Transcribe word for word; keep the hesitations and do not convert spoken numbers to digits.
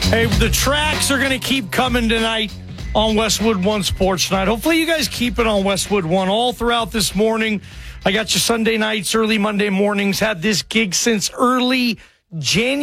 Hey, the tracks are going to keep coming tonight on Westwood One Sports Tonight. Hopefully you guys keep it on Westwood One all throughout this morning. I got you Sunday nights, early Monday mornings. Had this gig since early January.